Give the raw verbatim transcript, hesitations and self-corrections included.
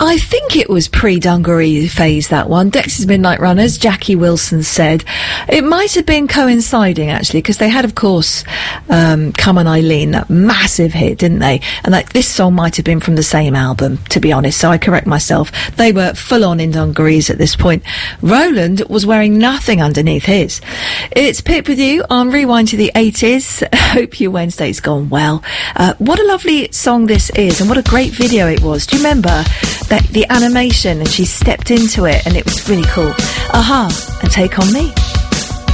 I think it was pre-Dungaree phase, that one. Dexys Midnight Runners, Jackie Wilson said. It might have been coinciding, actually, because they had, of course, um, Come On Eileen, that massive hit, didn't they? And like, this song might have been from the same album, to be honest, so I correct myself. They were full-on in dungarees at this point. Roland was wearing nothing underneath his. It's Pip with you on Rewind to the eighties. Hope your Wednesday's gone well. Uh, what a lovely song this is, and what a great video it was. Do you remember that the animation, and she stepped into it, and it was really cool. Aha, and Take On Me.